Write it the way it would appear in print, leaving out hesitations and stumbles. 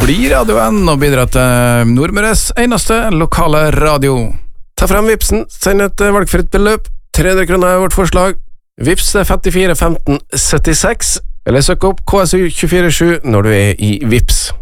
bli radioen og bidra til Nordmøres eneste lokale radio. Ta frem Vipsen, send et valgfritt beløp, 300 kroner er vårt forslag. Vips 54 15 76, eller søk opp KSU 247 når du er i Vips.